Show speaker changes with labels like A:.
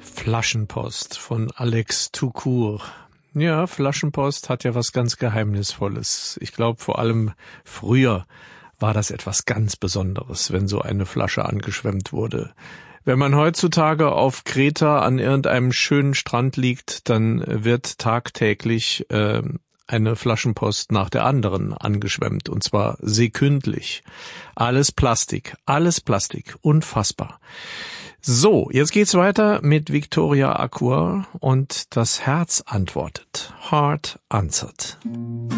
A: Flaschenpost von Alex Toucourt. Ja, Flaschenpost hat ja was ganz Geheimnisvolles. Ich glaube, vor allem früher war das etwas ganz Besonderes, wenn so eine Flasche angeschwemmt wurde. Wenn man heutzutage auf Kreta an irgendeinem schönen Strand liegt, dann wird tagtäglich eine Flaschenpost nach der anderen angeschwemmt, und zwar sekündlich. Alles Plastik, unfassbar. So, jetzt geht's weiter mit Victoria Acquer und das Herz antwortet. Heart Answered.